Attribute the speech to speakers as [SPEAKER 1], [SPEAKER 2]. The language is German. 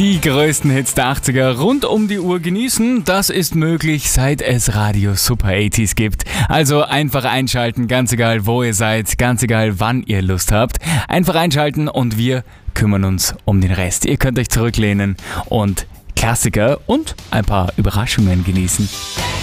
[SPEAKER 1] Die größten Hits der 80er rund um die Uhr genießen, das ist möglich, seit es Radio Super 80s gibt. Also einfach einschalten, ganz egal wo ihr seid, ganz egal wann ihr Lust habt. Einfach einschalten und wir kümmern uns um den Rest. Ihr könnt euch zurücklehnen und Klassiker und ein paar Überraschungen genießen.